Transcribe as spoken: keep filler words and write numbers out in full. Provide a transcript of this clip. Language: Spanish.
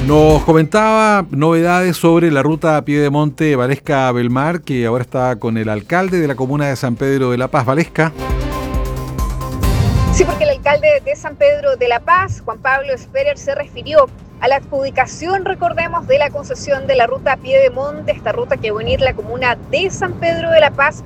Nos comentaba novedades sobre la ruta Piedemonte Valesca-Belmar, que ahora está con el alcalde de la comuna de San Pedro de la Paz. Valesca. Sí, porque el alcalde de San Pedro de la Paz, Juan Pablo Esperer, se refirió a la adjudicación, recordemos, de la concesión de la ruta Piedemonte, esta ruta que va a unir la comuna de San Pedro de la Paz